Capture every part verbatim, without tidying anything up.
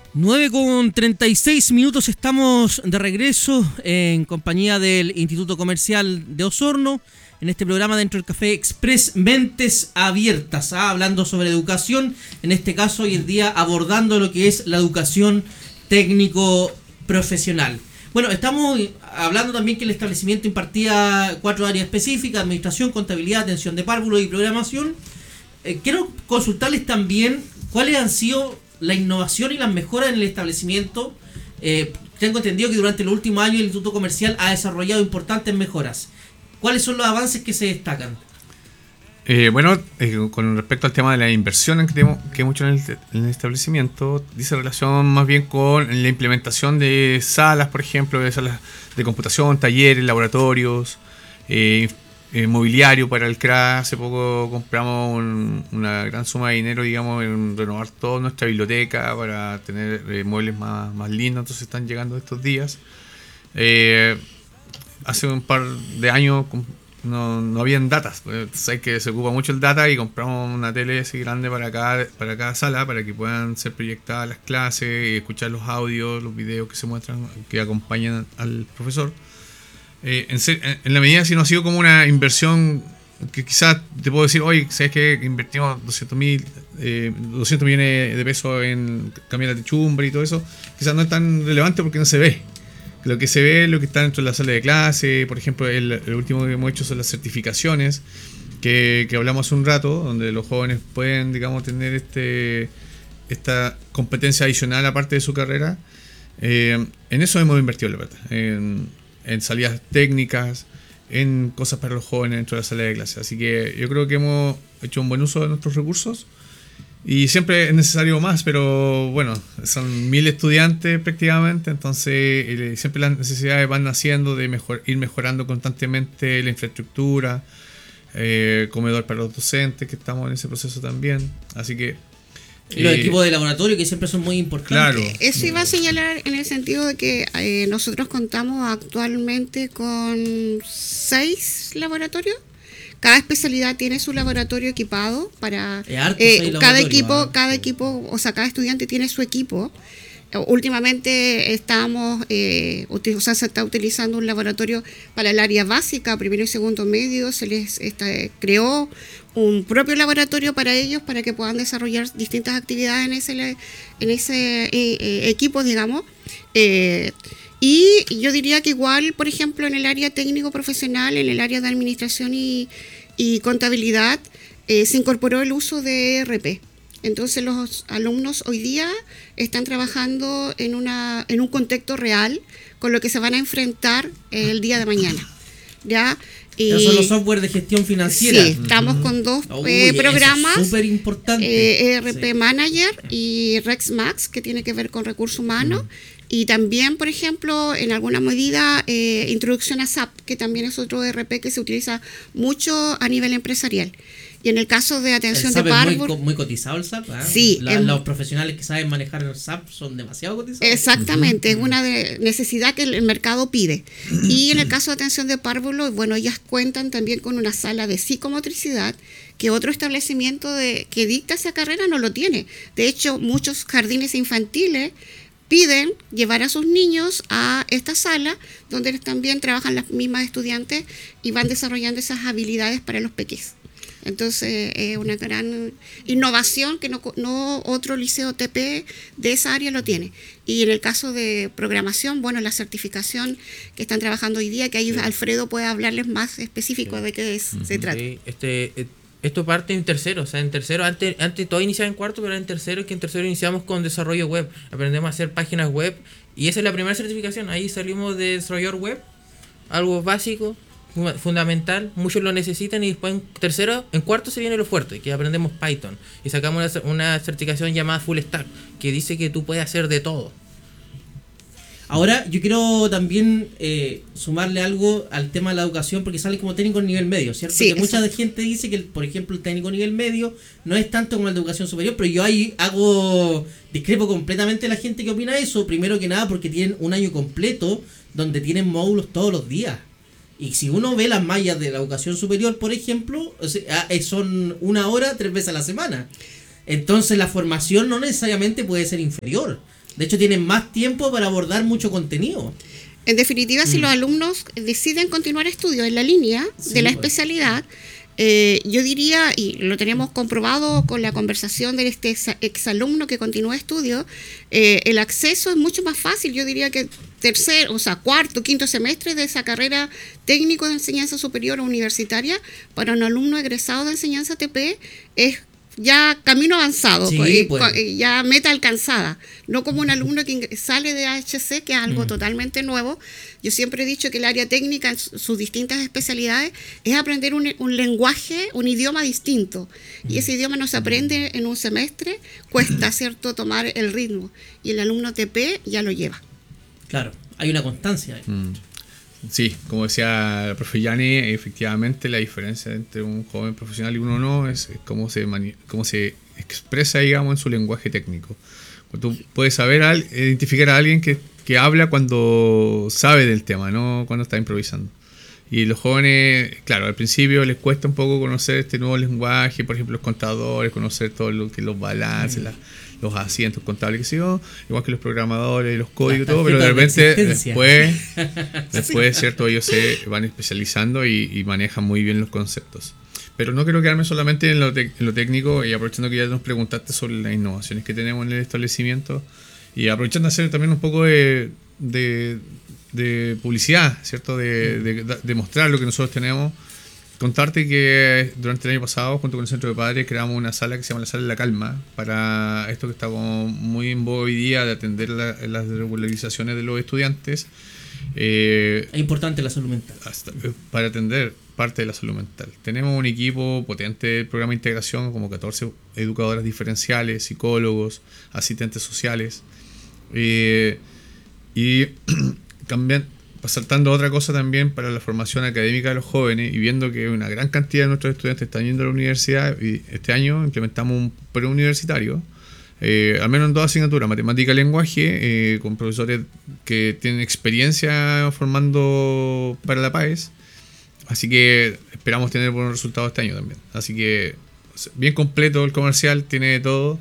nueve con treinta y seis minutos, estamos de regreso en compañía del Instituto Comercial de Osorno, en este programa dentro del Café Express Mentes Abiertas, ¿ah? Hablando sobre educación, en este caso hoy en día abordando lo que es la educación técnico-profesional. Bueno, estamos hablando también que el establecimiento impartía cuatro áreas específicas: administración, contabilidad, atención de párvulos y programación. Eh, quiero consultarles también cuáles han sido la innovación y las mejoras en el establecimiento. Eh, tengo entendido que durante los últimos años el Instituto Comercial ha desarrollado importantes mejoras. ¿Cuáles son los avances que se destacan? Eh, bueno, eh, con respecto al tema de la inversión que, tenemos, que hemos hecho en el, en el establecimiento, dice relación más bien con la implementación de salas, por ejemplo, de salas de computación, talleres, laboratorios, eh, eh, mobiliario para el C R A. Hace poco compramos un, una gran suma de dinero, digamos, en renovar toda nuestra biblioteca para tener eh, muebles más, más lindos. Entonces están llegando estos días. Eh, hace un par de años no, no habían datas. Sabes que se ocupa mucho el data y compramos una tele así grande para cada, para cada sala para que puedan ser proyectadas las clases y escuchar los audios, los videos que se muestran, que acompañan al profesor. Eh, en, ser, en la medida si no ha sido como una inversión que quizás te puedo decir, oye, ¿sabes que invertimos doscientos mil, eh, doscientos millones de pesos en cambiar la techumbre y todo eso? Quizás no es tan relevante porque no se ve. Lo que se ve es lo que está dentro de la sala de clase. Por ejemplo, el, el último que hemos hecho son las certificaciones que, que hablamos hace un rato, donde los jóvenes pueden, digamos, tener este esta competencia adicional aparte de su carrera. Eh, en eso hemos invertido, la verdad, en, en salidas técnicas, en cosas para los jóvenes dentro de la sala de clase. Así que yo creo que hemos hecho un buen uso de nuestros recursos. Y siempre es necesario más, pero bueno, son mil estudiantes prácticamente, entonces eh, siempre las necesidades van naciendo de mejor, ir mejorando constantemente la infraestructura, eh, comedor para los docentes, que estamos en ese proceso también. Así que... Y los eh, equipos de laboratorio, que siempre son muy importantes. Claro. Eso iba a señalar en el sentido de que eh, nosotros contamos actualmente con seis laboratorios. Cada especialidad tiene su laboratorio equipado para eh, cada equipo, ¿eh? cada equipo, o sea, cada estudiante tiene su equipo. Últimamente estamos, eh, o sea, se está utilizando un laboratorio para el área básica, primero y segundo medio. Se les está, creó un propio laboratorio para ellos para que puedan desarrollar distintas actividades en ese, en ese eh, eh, equipo, digamos. Eh, Y yo diría que igual, por ejemplo, en el área técnico profesional, en el área de administración y, y contabilidad, eh, se incorporó el uso de E R P. Entonces los alumnos hoy día están trabajando en, una, en un contexto real con lo que se van a enfrentar el día de mañana. ¿Ya? Y esos son los software de gestión financiera. Sí, estamos uh-huh. con dos Uy, eh, programas, súper importante. Eh, E R P sí. Manager y RexMax, que tiene que ver con recursos humanos. Uh-huh. Y también, por ejemplo, en alguna medida, eh, introducción a S A P, que también es otro E R P que se utiliza mucho a nivel empresarial. Y en el caso de atención de párvulos... Es muy, muy cotizado el S A P. ¿eh? Sí. La, en, los profesionales que saben manejar el S A P son demasiado cotizados. Exactamente, uh-huh. es una de, necesidad que el, el mercado pide. Y en el caso de atención de párvulos, bueno, ellas cuentan también con una sala de psicomotricidad que otro establecimiento de, que dicta esa carrera no lo tiene. De hecho, muchos jardines infantiles piden llevar a sus niños a esta sala donde también trabajan las mismas estudiantes y van desarrollando esas habilidades para los pequeños. Entonces es eh, una gran innovación que no, no otro liceo T P de esa área lo tiene. Y en el caso de programación, bueno, la certificación que están trabajando hoy día, que ahí sí. Alfredo puede hablarles más específico sí. de qué es, uh-huh. se trata. Sí, este, esto parte en tercero, o sea, en tercero, antes, antes todo iniciaba en cuarto, pero en tercero, que en tercero iniciamos con desarrollo web, aprendemos a hacer páginas web, y esa es la primera certificación, ahí salimos de desarrollador web, algo básico, fundamental, muchos lo necesitan, y después en tercero, en cuarto se viene lo fuerte, que aprendemos Python, y sacamos una, una certificación llamada Full Stack, que dice que tú puedes hacer de todo. Ahora, yo quiero también eh, sumarle algo al tema de la educación, porque sale como técnico nivel medio, ¿cierto? Sí, que mucha gente dice que, por ejemplo, el técnico nivel medio no es tanto como el de educación superior, pero yo ahí hago, discrepo completamente de la gente que opina eso, primero que nada porque tienen un año completo donde tienen módulos todos los días. Y si uno ve las mallas de la educación superior, por ejemplo, son una hora tres veces a la semana. Entonces la formación no necesariamente puede ser inferior. De hecho, tienen más tiempo para abordar mucho contenido. En definitiva, mm. si los alumnos deciden continuar estudios en la línea sí, de la bueno. especialidad, eh, yo diría, y lo tenemos comprobado con la conversación de este exalumno que continúa estudios, eh, el acceso es mucho más fácil. Yo diría que tercer, o sea, cuarto, quinto semestre de esa carrera técnico de enseñanza superior o universitaria para un alumno egresado de enseñanza T P es ya camino avanzado, sí, pues, pues. ya meta alcanzada, no como un alumno que sale de A H C, que es algo mm. totalmente nuevo. Yo siempre he dicho que el área técnica en sus distintas especialidades es aprender un, un lenguaje, un idioma distinto, mm. y ese idioma no se aprende en un semestre, cuesta, ¿cierto?, tomar el ritmo, y el alumno T P ya lo lleva. Claro, hay una constancia ahí. Mm. Sí, como decía el profe Yanni, efectivamente la diferencia entre un joven profesional y uno no es cómo se, mani- cómo se expresa, digamos, en su lenguaje técnico. Tú puedes saber, al, identificar a alguien que, que habla cuando sabe del tema, no cuando está improvisando. Y los jóvenes, claro, al principio les cuesta un poco conocer este nuevo lenguaje, por ejemplo, los contadores, conocer todo lo que los balances, mm. la, los asientos contables, que sé yo, igual que los programadores, los códigos, todo, pero de repente de después, después, cierto, ellos se van especializando y, y manejan muy bien los conceptos. Pero no quiero quedarme solamente en lo, te- en lo técnico, y aprovechando que ya nos preguntaste sobre las innovaciones que tenemos en el establecimiento, y aprovechando de hacer también un poco de, de, de publicidad, ¿cierto? De, de, de mostrar lo que nosotros tenemos. Contarte que durante el año pasado, junto con el Centro de Padres, creamos una sala que se llama la Sala de la Calma, para esto que está como muy en boga hoy día, de atender la, las regularizaciones de los estudiantes. Eh, es importante la salud mental. Hasta, para atender parte de la salud mental. Tenemos un equipo potente del programa de integración, como catorce educadoras diferenciales, psicólogos, asistentes sociales. Eh, y también... saltando a otra cosa también para la formación académica de los jóvenes, y viendo que una gran cantidad de nuestros estudiantes están yendo a la universidad, y este año implementamos un preuniversitario, eh, al menos en dos asignaturas, matemática y lenguaje, eh, con profesores que tienen experiencia formando para la P A E S, así que esperamos tener buenos resultados este año también. Así que bien completo el comercial, tiene de todo,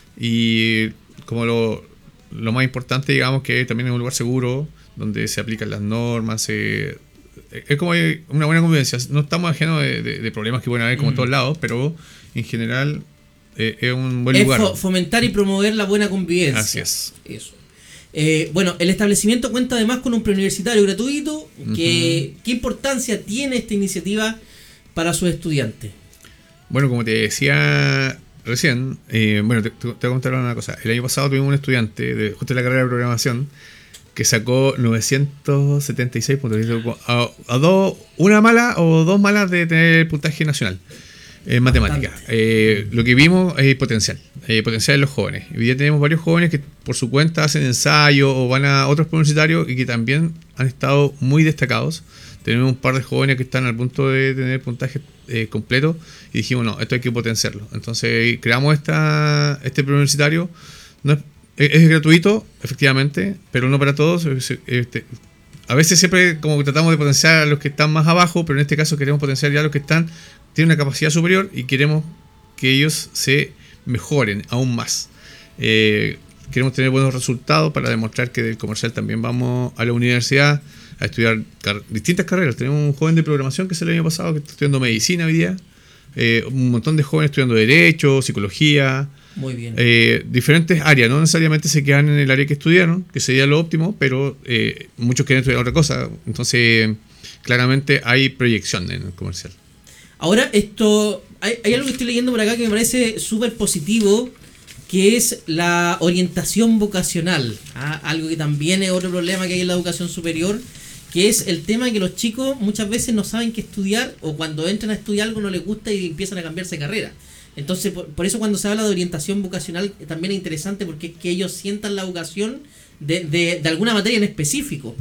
y como lo, lo más importante, digamos, que también es un lugar seguro, donde se aplican las normas, eh, es como una buena convivencia. No estamos ajenos de, de, de problemas que pueden haber como en todos lados, pero en general eh, es un buen es lugar. Fo- fomentar y promover la buena convivencia. Así es. Eso. Eh, bueno, el establecimiento cuenta además con un preuniversitario gratuito. Que, uh-huh. ¿Qué importancia tiene esta iniciativa para sus estudiantes? Bueno, como te decía recién, eh, bueno, te, te voy a contar una cosa. El año pasado tuvimos un estudiante de justo de la carrera de programación que sacó novecientos setenta y seis puntos, a, a dos, una mala o dos malas de tener puntaje nacional en matemáticas. Eh, lo que vimos es potencial, eh, potencial en los jóvenes. Hoy día tenemos varios jóvenes que por su cuenta hacen ensayos o van a otros universitarios y que también han estado muy destacados. Tenemos un par de jóvenes que están al punto de tener puntaje eh, completo, y dijimos, no, esto hay que potenciarlo. Entonces creamos esta, este preuniversitario. No es Es gratuito, efectivamente, pero no para todos. Este, a veces siempre como que tratamos de potenciar a los que están más abajo, pero en este caso queremos potenciar ya a los que están tienen una capacidad superior y queremos que ellos se mejoren aún más. Eh, queremos tener buenos resultados para demostrar que del comercial también vamos a la universidad a estudiar car- distintas carreras. Tenemos un joven de programación que es el año pasado que está estudiando medicina hoy día. Eh, un montón de jóvenes estudiando derecho, psicología. Muy bien. Eh, diferentes áreas, no necesariamente se quedan en el área que estudiaron, que sería lo óptimo, pero eh, muchos quieren estudiar otra cosa. Entonces, claramente hay proyección en el comercial. Ahora, esto hay, hay algo que estoy leyendo por acá que me parece súper positivo, que es la orientación vocacional. ¿Ah? Algo que también es otro problema que hay en la educación superior, que es el tema de que los chicos muchas veces no saben qué estudiar, o cuando entran a estudiar algo no les gusta y empiezan a cambiarse de carrera. Entonces, por, por eso cuando se habla de orientación vocacional también es interesante, porque es que ellos sientan la vocación de, de, de alguna materia en específico.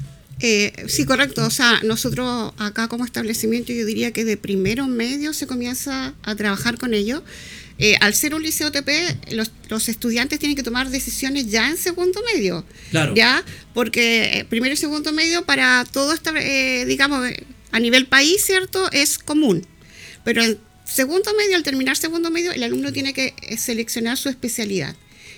Eh, sí, correcto. O sea, nosotros acá como establecimiento yo diría que de primero medio se comienza a trabajar con ellos. Eh, al ser un liceo T P, los, los estudiantes tienen que tomar decisiones ya en segundo medio. Claro. Ya, porque eh, primero y segundo medio para todo esta, eh, digamos, a nivel país, ¿cierto? Es común. Pero en segundo medio, al terminar segundo medio, el alumno tiene que seleccionar su especialidad.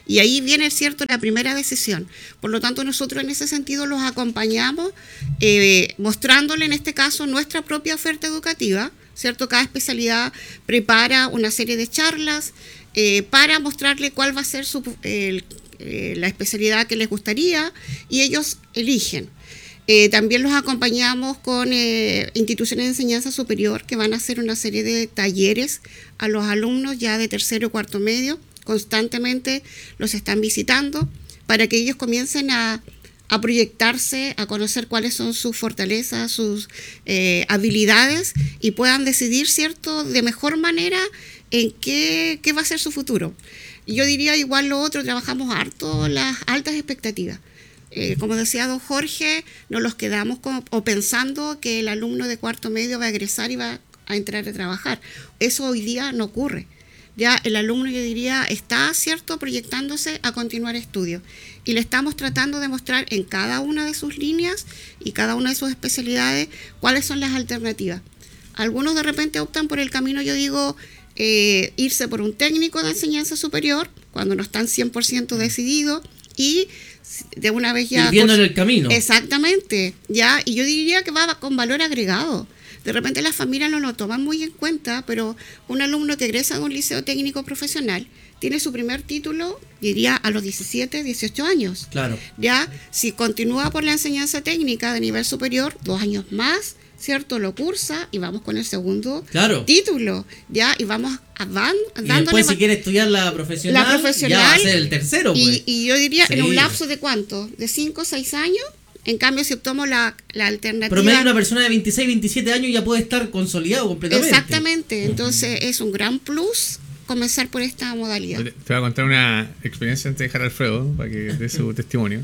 Y ahí viene, cierto, la primera decisión. Por lo tanto, nosotros en ese sentido los acompañamos, eh, mostrándole en este caso nuestra propia oferta educativa, ¿cierto? Cada especialidad prepara una serie de charlas eh, para mostrarle cuál va a ser su, eh, eh, la especialidad que les gustaría, y ellos eligen. Eh, también los acompañamos con eh, instituciones de enseñanza superior que van a hacer una serie de talleres a los alumnos ya de tercero y cuarto medio. Constantemente los están visitando para que ellos comiencen a, a proyectarse, a conocer cuáles son sus fortalezas, sus eh, habilidades, y puedan decidir, ¿cierto?, de mejor manera en qué, qué va a ser su futuro. Yo diría igual lo otro, trabajamos harto las altas expectativas. Eh, como decía don Jorge, no los quedamos con, o pensando que el alumno de cuarto medio va a egresar y va a entrar a trabajar. Eso hoy día no ocurre. Ya el alumno, yo diría, está, cierto, proyectándose a continuar estudios. Y le estamos tratando de mostrar en cada una de sus líneas y cada una de sus especialidades cuáles son las alternativas. Algunos de repente optan por el camino, yo digo, eh, irse por un técnico de enseñanza superior, cuando no están cien por ciento decididos, y de una vez ya... Y viendo en el camino. Exactamente, ya, y yo diría que va con valor agregado. De repente las familias no lo toman muy en cuenta, pero un alumno que egresa de un liceo técnico profesional tiene su primer título, diría, a los diecisiete, dieciocho años. Claro. Ya, si continúa por la enseñanza técnica de nivel superior, dos años más, ¿cierto? Lo cursa y vamos con el segundo claro. título, ¿ya? Y vamos a van, y después si quiere estudiar la profesional, la profesional, ya va a ser el tercero. Pues. Y, y yo diría, sí. en un lapso de ¿cuánto? ¿De cinco o seis años? En cambio, si optamos la, la alternativa... Promedio una persona de veintiséis, veintisiete años ya puede estar consolidado completamente. Exactamente. Entonces, es un gran plus comenzar por esta modalidad. Te voy a contar una experiencia antes de dejar a Alfredo, para que dé su testimonio.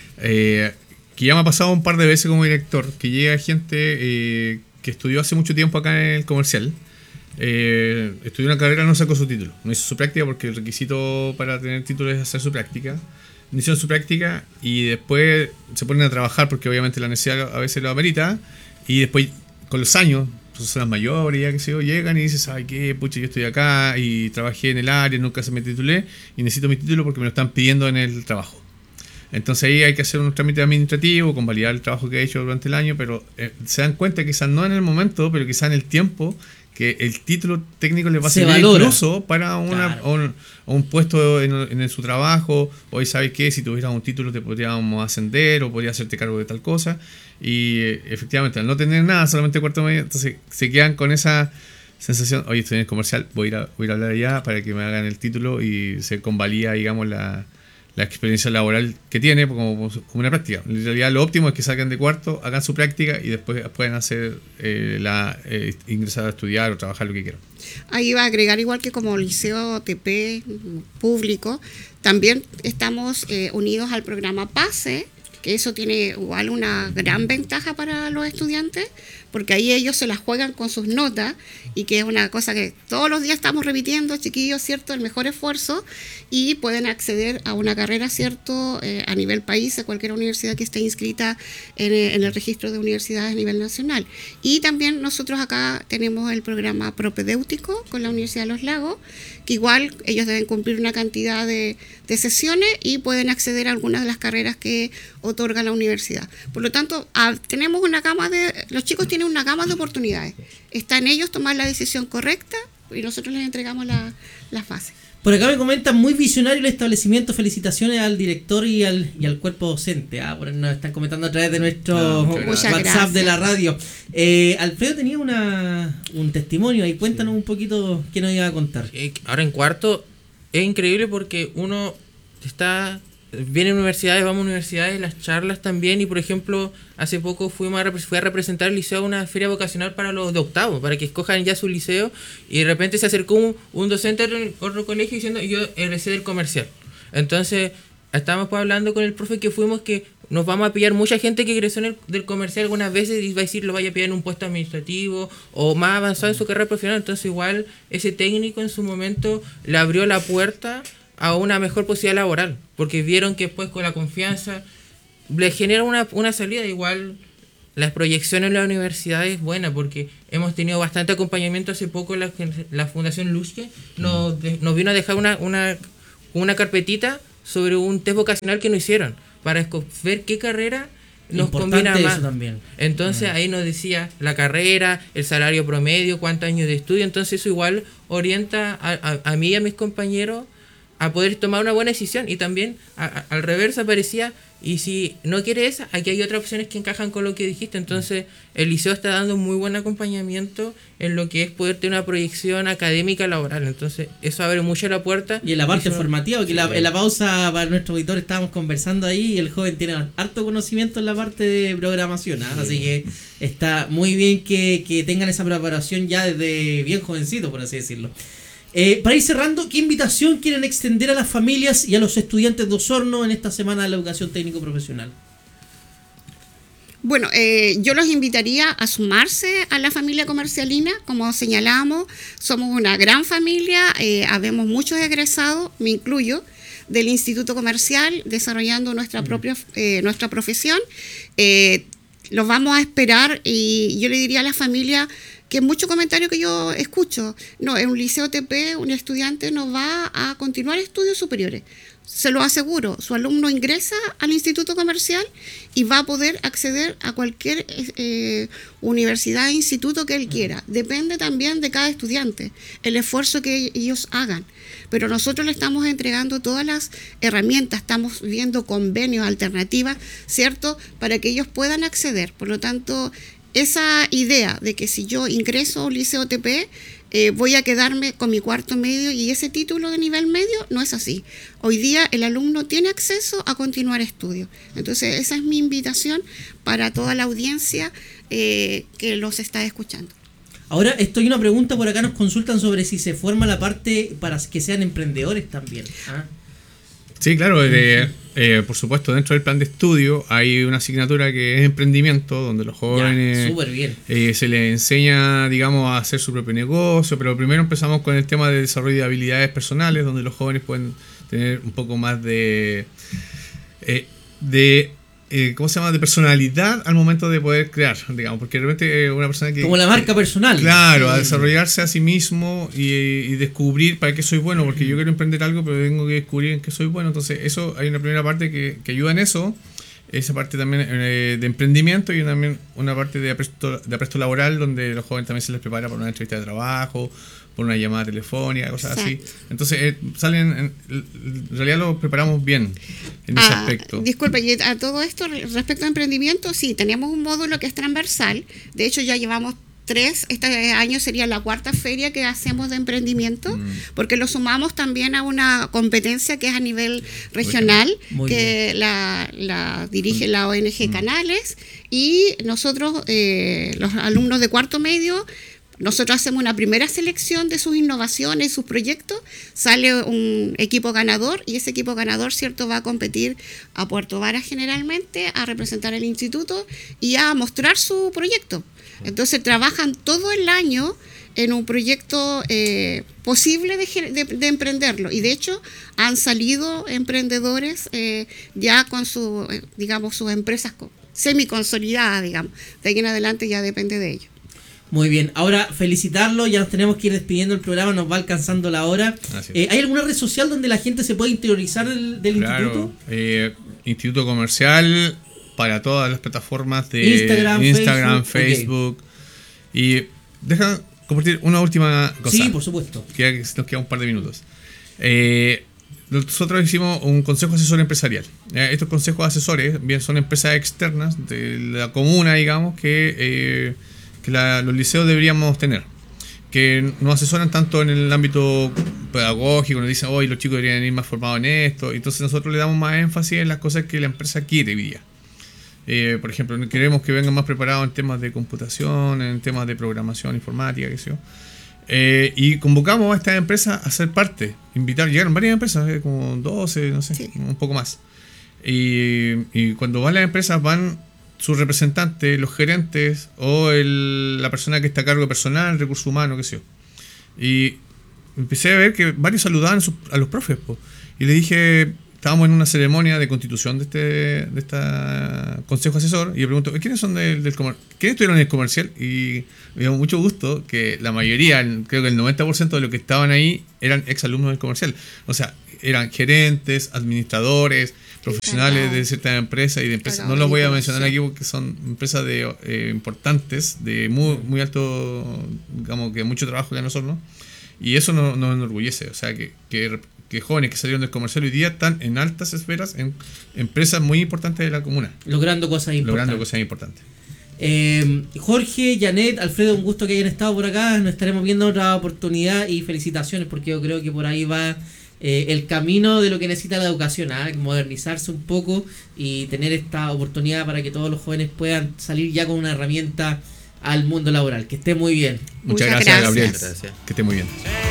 Eh, que ya me ha pasado un par de veces como director, que llega gente eh, que estudió hace mucho tiempo acá en el comercial. Eh, estudió una carrera, no sacó su título. No hizo su práctica porque el requisito para tener título es hacer su práctica. Hicieron su práctica y después se ponen a trabajar porque obviamente la necesidad a veces lo amerita, y después con los años, personas mayores ya que se llegan y dices, ay qué, pucha, yo estoy acá y trabajé en el área, nunca se me titulé y necesito mi título porque me lo están pidiendo en el trabajo. Entonces ahí hay que hacer un trámite administrativo, convalidar el trabajo que he hecho durante el año, pero eh, se dan cuenta quizás no en el momento, pero quizás en el tiempo, que el título técnico les va a servir incluso para una, claro. un, un puesto en, en su trabajo. Hoy sabes que si tuvieras un título te podríamos ascender o podrías hacerte cargo de tal cosa. Y eh, efectivamente, al no tener nada, solamente cuarto medio, entonces se quedan con esa sensación, oye, estoy en el comercial, voy a ir a, voy a, ir a hablar allá para que me hagan el título y se convalida, digamos, la... la experiencia laboral que tiene como, como una práctica. En realidad lo óptimo es que salgan de cuarto, hagan su práctica y después pueden hacer eh, la eh, ingresar a estudiar o trabajar lo que quieran. Ahí va a agregar, igual que como liceo T P público, también estamos eh, unidos al programa PASE, que eso tiene igual una gran ventaja para los estudiantes, porque ahí ellos se las juegan con sus notas, y que es una cosa que todos los días estamos repitiendo, chiquillos, ¿cierto? El mejor esfuerzo, y pueden acceder a una carrera, ¿cierto? Eh, a nivel país, a cualquier universidad que esté inscrita en, en el registro de universidades a nivel nacional. Y también nosotros acá tenemos el programa propedéutico con la Universidad de Los Lagos, que igual ellos deben cumplir una cantidad de, de sesiones y pueden acceder a algunas de las carreras que otorga la universidad. Por lo tanto, a, tenemos una gama de... Los chicos tienen una gama de oportunidades. Está en ellos tomar la decisión correcta y nosotros les entregamos la, la fase. Por acá me comentan, muy visionario el establecimiento, felicitaciones al director y al, y al cuerpo docente. Ah, bueno, nos están comentando a través de nuestro no, WhatsApp gracias. de la radio. Eh, Alfredo tenía una un testimonio ahí, cuéntanos sí. un poquito qué nos iba a contar. Eh, ahora en cuarto es increíble porque uno está... Viene a universidades, vamos a universidades, las charlas también, y por ejemplo, hace poco fuimos a, fui a representar el liceo a una feria vocacional para los de octavo, para que escojan ya su liceo, y de repente se acercó un, un docente de otro colegio diciendo, yo egresé del comercial. Entonces, estábamos pues hablando con el profe que fuimos que nos vamos a pillar mucha gente que egresó en el, del comercial algunas veces y va a decir lo vaya a pillar en un puesto administrativo o más avanzado en su carrera profesional. Entonces igual ese técnico en su momento le abrió la puerta a una mejor posibilidad laboral, porque vieron que después con la confianza le genera una, una salida. Igual las proyecciones en la universidad es buena, porque hemos tenido bastante acompañamiento. Hace poco la, la Fundación Luche nos, de, nos vino a dejar una, una, una carpetita sobre un test vocacional que nos hicieron para ver qué carrera nos Importante combina más. Eso también. Entonces ahí nos decía la carrera, el salario promedio, cuántos años de estudio. Entonces eso igual orienta a, a, a mí y a mis compañeros a poder tomar una buena decisión. Y también a, a, al reverso aparecía, y si no quieres esa, aquí hay otras opciones que encajan con lo que dijiste. Entonces el liceo está dando un muy buen acompañamiento en lo que es poder tener una proyección académica laboral. Entonces eso abre mucho la puerta. Y en la parte eso, formativa, que sí, la, en la pausa para nuestro auditor estábamos conversando ahí y el joven tiene harto conocimiento en la parte de programación, ¿eh? Sí. Así que está muy bien que, que tengan esa preparación ya desde bien jovencito, por así decirlo. Eh, para ir cerrando, ¿qué invitación quieren extender a las familias y a los estudiantes de Osorno en esta semana de la educación técnico profesional? Bueno, eh, yo los invitaría a sumarse a la familia comercialina. Como señalamos, somos una gran familia, eh, habemos muchos egresados, me incluyo, del Instituto Comercial, desarrollando nuestra propia eh, nuestra profesión. Eh, los vamos a esperar, y yo le diría a la familia que mucho comentario que yo escucho, no, en un liceo T P un estudiante no va a continuar estudios superiores. Se lo aseguro, su alumno ingresa al Instituto Comercial y va a poder acceder a cualquier eh, universidad e instituto que él quiera. Depende también de cada estudiante, el esfuerzo que ellos hagan. Pero nosotros le estamos entregando todas las herramientas, estamos viendo convenios, alternativas, ¿cierto?, para que ellos puedan acceder. Por lo tanto, esa idea de que si yo ingreso a un liceo T P, eh, voy a quedarme con mi cuarto medio y ese título de nivel medio, no es así. Hoy día el alumno tiene acceso a continuar estudios. Entonces esa es mi invitación para toda la audiencia eh, que los está escuchando. Ahora, estoy una pregunta por acá, nos consultan sobre si se forma la parte para que sean emprendedores también. ¿Ah? Sí, claro, eh, eh, por supuesto, dentro del plan de estudio hay una asignatura que es emprendimiento, donde los jóvenes ya, súper bien. Eh, se les enseña, digamos, a hacer su propio negocio, pero primero empezamos con el tema de desarrollo de habilidades personales, donde los jóvenes pueden tener un poco más de, eh, de eh, ¿cómo se llama?, de personalidad al momento de poder crear, digamos, porque de repente eh, una persona que... Como la marca personal. Claro, sí. A desarrollarse a sí mismo y, y descubrir para qué soy bueno, porque yo quiero emprender algo, pero tengo que descubrir en qué soy bueno. Entonces, eso hay una primera parte que, que ayuda en eso, esa parte también eh, de emprendimiento, y también una parte de apresto, de apresto laboral, donde los jóvenes también se les prepara para una entrevista de trabajo, por una llamada telefónica, cosas Exacto. así. Entonces, eh, salen, en, en realidad lo preparamos bien en ese ah, aspecto. Disculpa, y a todo esto, respecto a emprendimiento, sí, tenemos un módulo que es transversal. De hecho, ya llevamos tres, este año sería la cuarta feria que hacemos de emprendimiento, mm. porque lo sumamos también a una competencia que es a nivel regional, que la, la dirige la O N G mm. Canales, y nosotros, eh, los alumnos de cuarto medio, nosotros hacemos una primera selección de sus innovaciones, sus proyectos, sale un equipo ganador, y ese equipo ganador, cierto, va a competir a Puerto Varas generalmente, a representar el instituto y a mostrar su proyecto. Entonces trabajan todo el año en un proyecto eh, posible de, de, de emprenderlo, y de hecho han salido emprendedores eh, ya con su, eh, digamos, sus empresas semiconsolidadas, digamos. De ahí en adelante ya depende de ellos. Muy bien, ahora felicitarlo, ya nos tenemos que ir despidiendo el programa, nos va alcanzando la hora. Eh, ¿Hay alguna red social donde la gente se pueda interiorizar del, del claro, instituto? Eh, Instituto Comercial para todas las plataformas de Instagram, Instagram Facebook. Facebook okay. Y deja compartir una última cosa. Sí, por supuesto. Que nos queda un par de minutos. Eh, nosotros hicimos un consejo asesor empresarial. Eh, estos consejos asesores bien son empresas externas de la comuna, digamos, que... Eh, que la, los liceos deberíamos tener, que nos asesoran tanto en el ámbito pedagógico, nos dicen, hoy los chicos deberían ir más formados en esto, entonces nosotros le damos más énfasis en las cosas que la empresa quiere hoy día. Eh, por ejemplo, queremos que vengan más preparados en temas de computación, en temas de programación informática, qué sé yo. Eh, y convocamos a estas empresas a ser parte, invitar, llegaron varias empresas, eh, como doce, no sé, sí. un poco más. Y, y cuando van las empresas van sus representantes, los gerentes o el, la persona que está a cargo de personal, recursos humanos, qué sé yo. Y empecé a ver que varios saludaban a, sus, a los profes, po. Y le dije, estábamos en una ceremonia de constitución de este de esta consejo asesor, y le pregunto, ¿quiénes son del, del comer ¿quiénes estuvieron en el comercial? Y me dio mucho gusto que la mayoría, creo que el noventa por ciento de los que estaban ahí eran exalumnos del comercial. O sea, eran gerentes, administradores, profesionales Claro. de ciertas empresas y de empresas. Claro, No los voy a y mencionar aquí producción. porque son empresas de eh, importantes, de muy, muy alto, digamos que mucho trabajo que nosotros, ¿no? Y eso nos, nos enorgullece, o sea, que, que, que jóvenes que salieron del comercial hoy día están en altas esferas en empresas muy importantes de la comuna, Logrando cosas importantes. logrando cosas importantes. Eh, Jorge, Janet, Alfredo, un gusto que hayan estado por acá. Nos estaremos viendo en otra oportunidad y felicitaciones porque yo creo que por ahí va eh, el camino de lo que necesita la educación, ¿eh? Modernizarse un poco y tener esta oportunidad para que todos los jóvenes puedan salir ya con una herramienta al mundo laboral. Que esté muy bien. Muchas, Muchas gracias, gracias. Gabriel. Gracias. Que esté muy bien.